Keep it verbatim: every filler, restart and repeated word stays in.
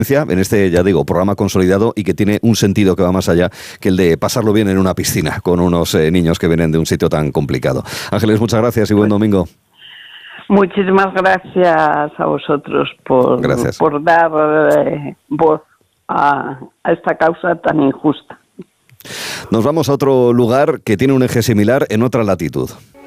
en este, ya digo, programa consolidado y que tiene un sentido que va más allá que el de pasarlo bien en una piscina con unos eh, niños que vienen de un sitio tan complicado. Ángeles, muchas gracias y buen domingo. Muchísimas gracias a vosotros por, gracias. por dar eh, voz a, a esta causa tan injusta. Nos vamos a otro lugar que tiene un eje similar en otra latitud.